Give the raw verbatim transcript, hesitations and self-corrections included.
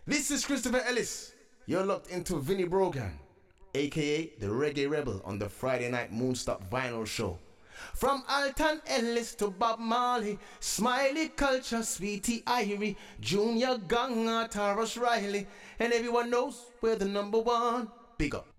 This is Christopher Ellis. You're locked into Vinnie Brogan, aka the Reggae Rebel, on the Friday Night Moonstock Vinyl Show. From Alton Ellis to Bob Marley, Smiley Culture, Sweetie Irie, Junior Ganga, Taras Riley, and everyone knows we're the number one. Big up.